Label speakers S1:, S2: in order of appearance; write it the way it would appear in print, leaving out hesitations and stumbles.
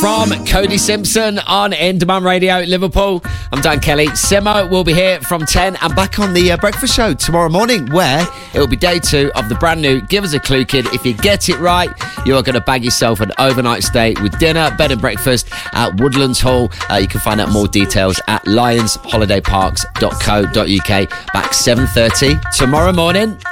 S1: from Cody Simpson on In Demand Radio Liverpool. I'm Dan Kelly. Simo will be here from 10 and back on the breakfast show tomorrow morning, where it will be day 2 of the brand new Give Us a Clue Kid. If you get it right, you are going to bag yourself an overnight stay with dinner, bed and breakfast at Woodlands Hall. You can find out more details at lionsholidayparks.co.uk. Back 7:30 tomorrow morning.